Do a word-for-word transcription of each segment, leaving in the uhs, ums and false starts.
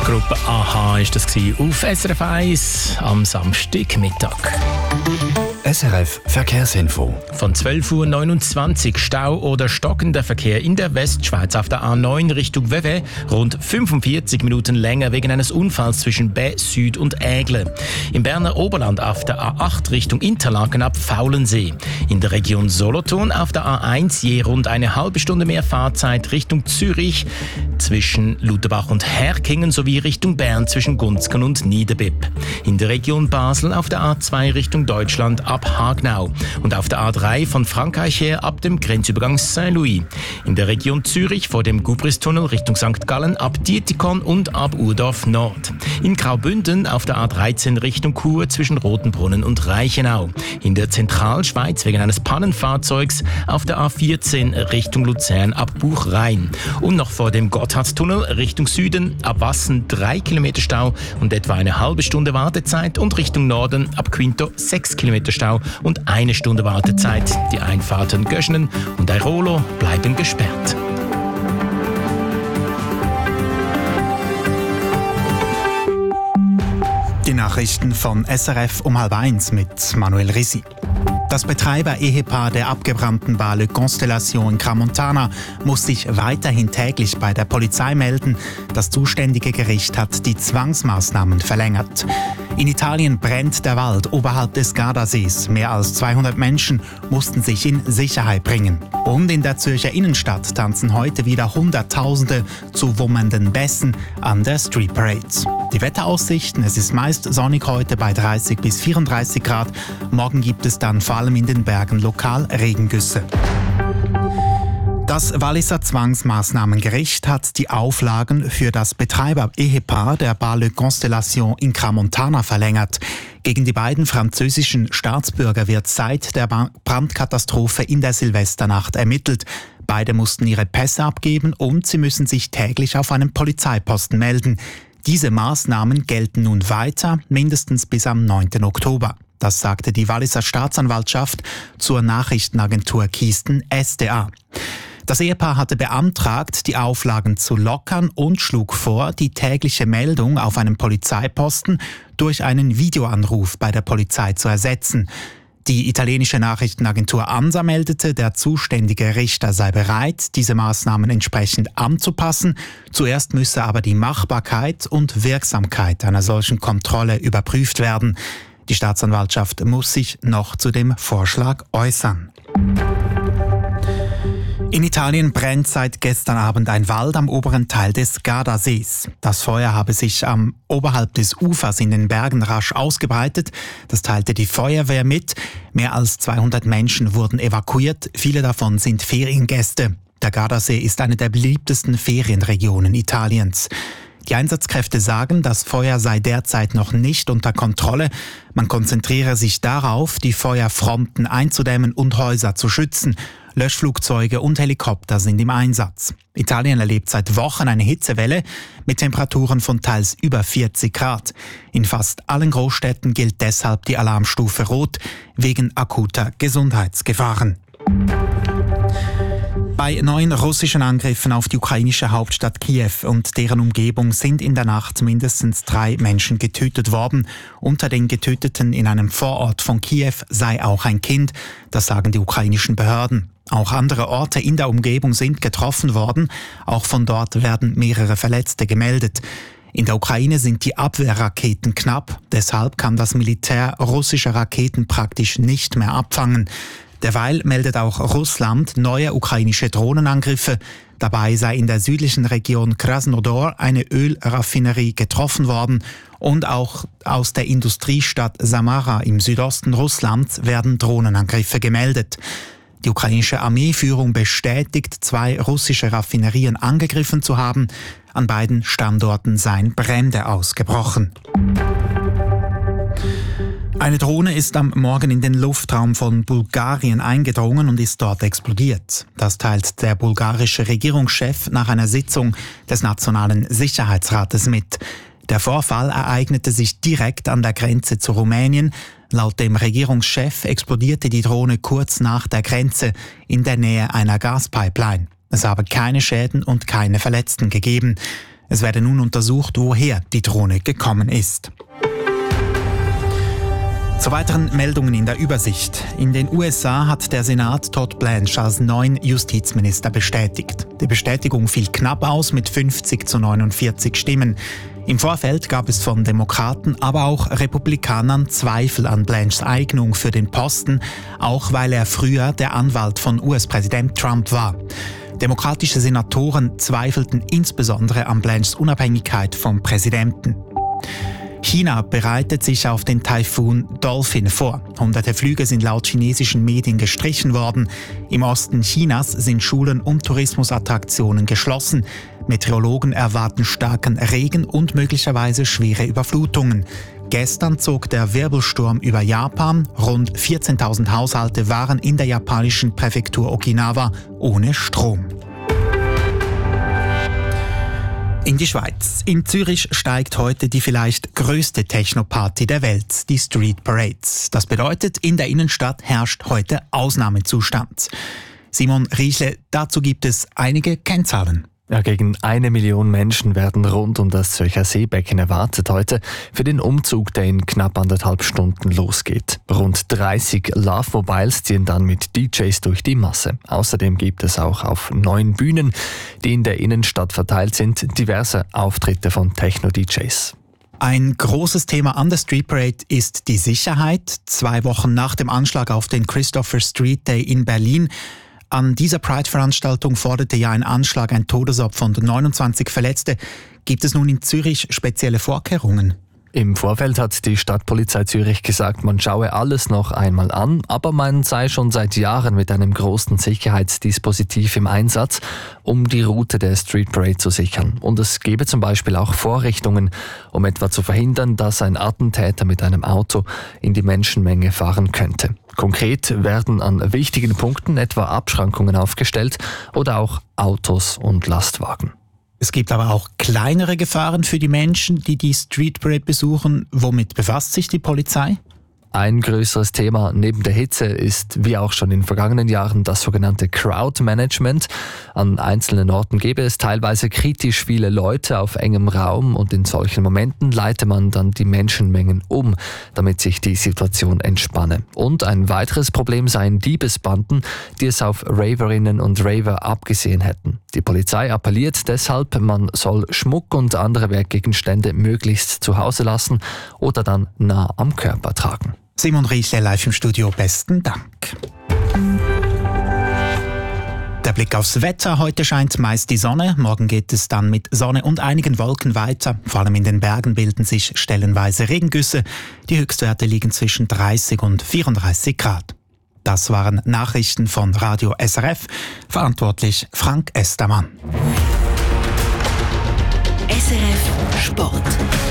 Gruppe A H ist das auf S R F eins am Samstagmittag. S R F Verkehrsinfo. Von zwölf Uhr neunundzwanzig Stau oder stockender Verkehr in der Westschweiz auf der A neun Richtung Vevey. Rund fünfundvierzig Minuten länger wegen eines Unfalls zwischen Bä, Süd und Ägle. Im Berner Oberland auf der A acht Richtung Interlaken ab Faulensee. In der Region Solothurn auf der A eins je rund eine halbe Stunde mehr Fahrzeit Richtung Zürich. Zwischen Lutherbach und Herkingen sowie Richtung Bern zwischen Gunzgen und Niederbipp. In der Region Basel auf der A zwei Richtung Deutschland ab Hagnau und auf der A drei von Frankreich her ab dem Grenzübergang Saint-Louis. In der Region Zürich vor dem Gubristunnel Richtung Sankt Gallen ab Dietikon und ab Urdorf Nord. In Graubünden auf der A dreizehn Richtung Chur zwischen Rotenbrunnen und Reichenau. In der Zentralschweiz wegen eines Pannenfahrzeugs auf der A vierzehn Richtung Luzern ab Buchrhein. Und noch vor dem Gotthardtunnel Richtung Süden ab Wassen drei Kilometer Stau und etwa eine halbe Stunde Wartezeit und Richtung Norden ab Quinto sechs Kilometer Stau und eine Stunde Wartezeit. Die Einfahrten Göschenen und Airolo bleiben gesperrt. Die Nachrichten von S R F um halb eins mit Manuel Risi. Das Betreiber-Ehepaar der abgebrannten Bar Le Constellation in Crans-Montana muss sich weiterhin täglich bei der Polizei melden. Das zuständige Gericht hat die Zwangsmaßnahmen verlängert. In Italien brennt der Wald oberhalb des Gardasees. Mehr als zweihundert Menschen mussten sich in Sicherheit bringen. Und in der Zürcher Innenstadt tanzen heute wieder Hunderttausende zu wummenden Bässen an der Street Parade. Die Wetteraussichten: Es ist meist sonnig heute bei dreißig bis vierunddreißig Grad. Morgen gibt es dann vor allem in den Bergen lokal Regengüsse. Das Walliser Zwangsmaßnahmengericht hat die Auflagen für das Betreiber-Ehepaar der Bar Le Constellation in Crans-Montana verlängert. Gegen die beiden französischen Staatsbürger wird seit der Brandkatastrophe in der Silvesternacht ermittelt. Beide mussten ihre Pässe abgeben und sie müssen sich täglich auf einem Polizeiposten melden. Diese Maßnahmen gelten nun weiter, mindestens bis am neunten Oktober. Das sagte die Walliser Staatsanwaltschaft zur Nachrichtenagentur Kisten S D A. Das Ehepaar hatte beantragt, die Auflagen zu lockern und schlug vor, die tägliche Meldung auf einem Polizeiposten durch einen Videoanruf bei der Polizei zu ersetzen. Die italienische Nachrichtenagentur ANSA meldete, der zuständige Richter sei bereit, diese Maßnahmen entsprechend anzupassen. Zuerst müsse aber die Machbarkeit und Wirksamkeit einer solchen Kontrolle überprüft werden. Die Staatsanwaltschaft muss sich noch zu dem Vorschlag äußern. In Italien brennt seit gestern Abend ein Wald am oberen Teil des Gardasees. Das Feuer habe sich am oberhalb des Ufers in den Bergen rasch ausgebreitet. Das teilte die Feuerwehr mit. Mehr als zweihundert Menschen wurden evakuiert. Viele davon sind Feriengäste. Der Gardasee ist eine der beliebtesten Ferienregionen Italiens. Die Einsatzkräfte sagen, das Feuer sei derzeit noch nicht unter Kontrolle. Man konzentriere sich darauf, die Feuerfronten einzudämmen und Häuser zu schützen. Löschflugzeuge und Helikopter sind im Einsatz. Italien erlebt seit Wochen eine Hitzewelle mit Temperaturen von teils über vierzig Grad. In fast allen Großstädten gilt deshalb die Alarmstufe Rot wegen akuter Gesundheitsgefahren. Bei neuen russischen Angriffen auf die ukrainische Hauptstadt Kiew und deren Umgebung sind in der Nacht mindestens drei Menschen getötet worden. Unter den Getöteten in einem Vorort von Kiew sei auch ein Kind, das sagen die ukrainischen Behörden. Auch andere Orte in der Umgebung sind getroffen worden. Auch von dort werden mehrere Verletzte gemeldet. In der Ukraine sind die Abwehrraketen knapp. Deshalb kann das Militär russische Raketen praktisch nicht mehr abfangen. Derweil meldet auch Russland neue ukrainische Drohnenangriffe. Dabei sei in der südlichen Region Krasnodar eine Ölraffinerie getroffen worden. Und auch aus der Industriestadt Samara im Südosten Russlands werden Drohnenangriffe gemeldet. Die ukrainische Armeeführung bestätigt, zwei russische Raffinerien angegriffen zu haben. An beiden Standorten seien Brände ausgebrochen. Eine Drohne ist am Morgen in den Luftraum von Bulgarien eingedrungen und ist dort explodiert. Das teilt der bulgarische Regierungschef nach einer Sitzung des Nationalen Sicherheitsrates mit. Der Vorfall ereignete sich direkt an der Grenze zu Rumänien. Laut dem Regierungschef explodierte die Drohne kurz nach der Grenze in der Nähe einer Gaspipeline. Es habe keine Schäden und keine Verletzten gegeben. Es werde nun untersucht, woher die Drohne gekommen ist. Zu weiteren Meldungen in der Übersicht. In den U S A hat der Senat Todd Blanche als neuen Justizminister bestätigt. Die Bestätigung fiel knapp aus mit fünfzig zu neunundvierzig Stimmen. Im Vorfeld gab es von Demokraten, aber auch Republikanern Zweifel an Blanches Eignung für den Posten, auch weil er früher der Anwalt von U S-Präsident Trump war. Demokratische Senatoren zweifelten insbesondere an Blanches Unabhängigkeit vom Präsidenten. China bereitet sich auf den Taifun Dolphin vor. Hunderte Flüge sind laut chinesischen Medien gestrichen worden. Im Osten Chinas sind Schulen und Tourismusattraktionen geschlossen. Meteorologen erwarten starken Regen und möglicherweise schwere Überflutungen. Gestern zog der Wirbelsturm über Japan. Rund vierzehntausend Haushalte waren in der japanischen Präfektur Okinawa ohne Strom. In die Schweiz. In Zürich steigt heute die vielleicht größte Techno-Party der Welt, die Street Parades. Das bedeutet, in der Innenstadt herrscht heute Ausnahmezustand. Simon Riechle, dazu gibt es einige Kennzahlen. Ja, gegen eine Million Menschen werden rund um das Zürcher Seebecken erwartet heute für den Umzug, der in knapp anderthalb Stunden losgeht. Rund dreißig Love Mobiles ziehen dann mit D Js durch die Masse. Außerdem gibt es auch auf neun Bühnen, die in der Innenstadt verteilt sind, diverse Auftritte von Techno-D Js. Ein großes Thema an der Street Parade ist die Sicherheit. Zwei Wochen nach dem Anschlag auf den Christopher Street Day in Berlin. An dieser Pride-Veranstaltung forderte ja ein Anschlag ein Todesopfer und neunundzwanzig Verletzte. Gibt es nun in Zürich spezielle Vorkehrungen? Im Vorfeld hat die Stadtpolizei Zürich gesagt, man schaue alles noch einmal an, aber man sei schon seit Jahren mit einem großen Sicherheitsdispositiv im Einsatz, um die Route der Street Parade zu sichern. Und es gebe zum Beispiel auch Vorrichtungen, um etwa zu verhindern, dass ein Attentäter mit einem Auto in die Menschenmenge fahren könnte. Konkret werden an wichtigen Punkten etwa Abschrankungen aufgestellt oder auch Autos und Lastwagen. Es gibt aber auch kleinere Gefahren für die Menschen, die die Street Parade besuchen. Womit befasst sich die Polizei? Ein größeres Thema neben der Hitze ist, wie auch schon in vergangenen Jahren, das sogenannte Crowd-Management. An einzelnen Orten gäbe es teilweise kritisch viele Leute auf engem Raum und in solchen Momenten leite man dann die Menschenmengen um, damit sich die Situation entspanne. Und ein weiteres Problem seien Diebesbanden, die es auf Raverinnen und Raver abgesehen hätten. Die Polizei appelliert deshalb, man soll Schmuck und andere Wertgegenstände möglichst zu Hause lassen oder dann nah am Körper tragen. Simon Riechle live im Studio, besten Dank. Der Blick aufs Wetter. Heute scheint meist die Sonne. Morgen geht es dann mit Sonne und einigen Wolken weiter. Vor allem in den Bergen bilden sich stellenweise Regengüsse. Die Höchstwerte liegen zwischen dreißig und vierunddreißig Grad. Das waren Nachrichten von Radio S R F. Verantwortlich Frank Estermann. S R F Sport.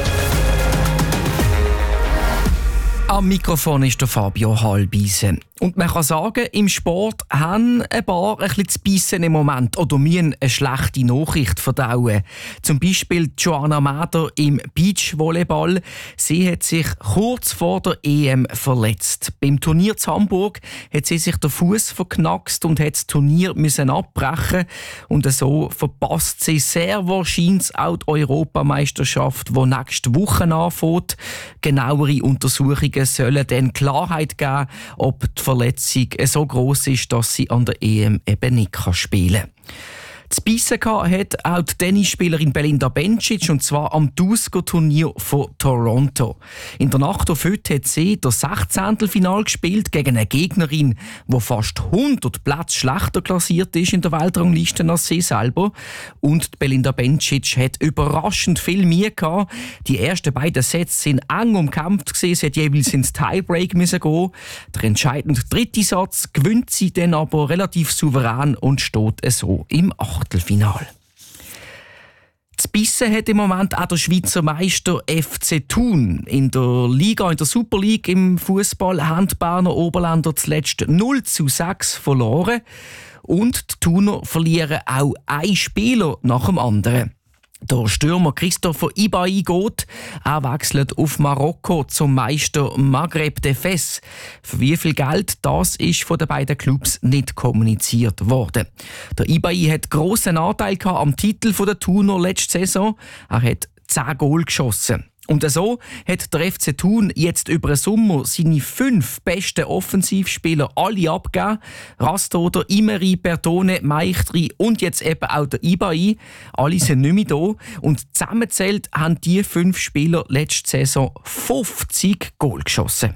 Am Mikrofon ist der Fabio Halbisen. Und man kann sagen, im Sport haben ein paar ein bisschen zu beißen im Moment oder müssen eine schlechte Nachricht verdauen. Zum Beispiel Joanna Mader im Beachvolleyball. Sie hat sich kurz vor der E M verletzt. Beim Turnier zu Hamburg hat sie sich den Fuß verknackst und hat das Turnier müssen abbrechen. Und so verpasst sie sehr wahrscheinlich auch die Europameisterschaft, die nächste Woche anfängt. Genauere Untersuchungen sollen dann Klarheit geben, ob die Verletzung so gross ist, dass sie an der E M eben nicht spielen kann. Zu beißen hat auch die Tennisspielerin Belinda Bencic, und zwar am Dusko-Turnier von Toronto. In der Nacht auf heute hat sie das Sechzehntelfinale gespielt gegen eine Gegnerin, die fast hundert Plätze schlechter klassiert ist in der Weltrangliste als sie selber. Und die Belinda Bencic hat überraschend viel Mühe gehabt. Die ersten beiden Sets sind eng umkämpft gewesen. Sie hat jeweils ins Tiebreak müssen gehen. Der entscheidende dritte Satz gewinnt sie dann aber relativ souverän und steht so im Achtelfinale. Zu bissen hat im Moment auch der Schweizer Meister F C Thun. In der Liga, in der Super League im Fußball haben die Berner Oberländer zuletzt null zu sechs verloren. Und die Thuner verlieren auch einen Spieler nach dem anderen. Der Stürmer Christopher Ibai geht. Er wechselt auf Marokko zum Meister Maghreb de Fes. Für wie viel Geld, das ist von den beiden Clubs nicht kommuniziert worden. Der Ibai hat grossen Anteil am Titel der Thuner letzte Saison. Er hat zehn Goal geschossen. Und so hat der F C Thun jetzt über den Sommer seine fünf besten Offensivspieler alle abgegeben. Rastoder, Imeri, Bertone, Meichtri und jetzt eben auch der Ibai. Alle sind nicht mehr da. Und zusammengezählt haben die fünf Spieler letzte Saison fünfzig Goal geschossen.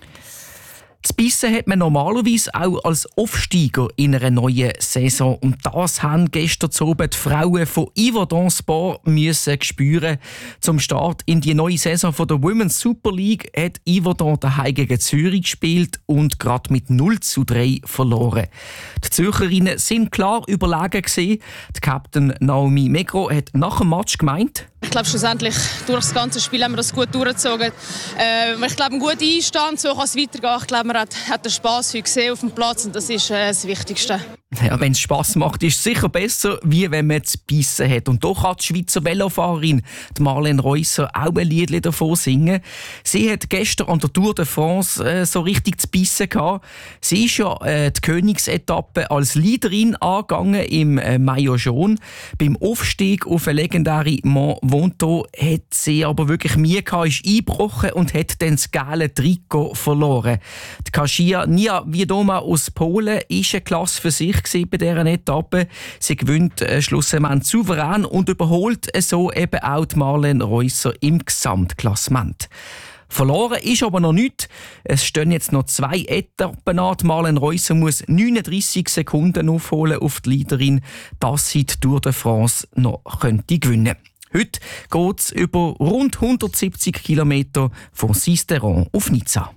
Das Bissen hat man normalerweise auch als Aufsteiger in einer neuen Saison. Und das haben gestern Abend die Frauen von Yverdon Sport müssen spüren. Zum Start in die neue Saison von der Women's Super League hat Yverdon daheim gegen Zürich gespielt und gerade mit null zu drei verloren. Die Zürcherinnen sind klar überlegen gewesen. Die Captain Naomi Megro hat nach dem Match gemeint: Ich glaube, schlussendlich durch das ganze Spiel haben wir das gut durchgezogen. Äh, ich glaube, ein guter Einstand, so kann es weitergehen. Ich glaube, man hat, hat den Spass heute gesehen auf dem Platz und das ist äh, das Wichtigste. Ja, wenn es Spass macht, ist es sicher besser, wie wenn man zu bissen hat. Und doch hat die Schweizer Velofahrerin die Marlene Reusser auch ein Lied davon singen. Sie hat gestern an der Tour de France äh, so richtig zu bissen gehabt. Sie ist ja äh, die Königsetappe als Leaderin angegangen im äh, Maillot jaune. Beim Aufstieg auf eine legendäre Mont Ventoux hat sie aber wirklich Mühe gehabt, ist eingebrochen und hat dann das gelbe Trikot verloren. Die Kasia Niewiadoma aus Polen ist eine Klasse für sich bei dieser Etappe. Sie gewinnt äh, schlussendlich souverän und überholt äh, so eben auch die Marlene Reusser im Gesamtklassement. Verloren ist aber noch nichts. Es stehen jetzt noch zwei Etappen an. Die Marlene Reusser muss neununddreissig Sekunden aufholen auf die Leaderin, dass sie die Tour de France noch könnte gewinnen. Heute geht es über rund hundertsiebzig Kilometer von Sisteron auf Nizza.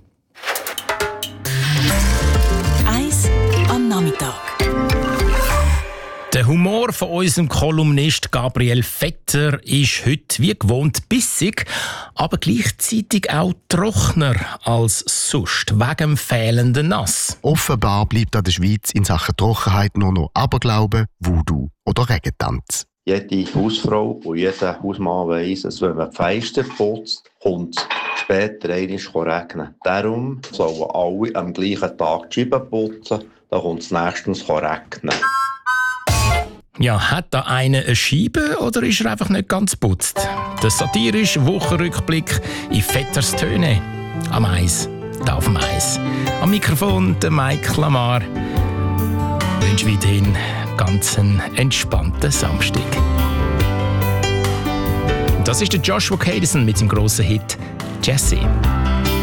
Eis am Nachmittag. Der Humor von unserem Kolumnist Gabriel Vetter ist heute wie gewohnt bissig, aber gleichzeitig auch trockener als sonst, wegen dem fehlenden Nass. Offenbar bleibt an der Schweiz in Sachen Trockenheit nur noch Aberglauben, Voodoo oder Regentanz. Jede Hausfrau und jeder Hausmann weiss, dass wenn man die Fenster putzt, kommt es später einmal regnen. Darum sollen alle am gleichen Tag die Scheiben putzen, dann kommt es nächstens regnen. Ja, hat da einer eine Scheibe oder ist er einfach nicht ganz putzt? Der satirische Wochenrückblick in Vetters Töne. Am Eis, da auf dem Eis. Am Mikrofon der Mike Lamar. Ich wünsche weiterhin ganz einen entspannten Samstag. Das ist der Joshua Kadison mit seinem grossen Hit «Jessie».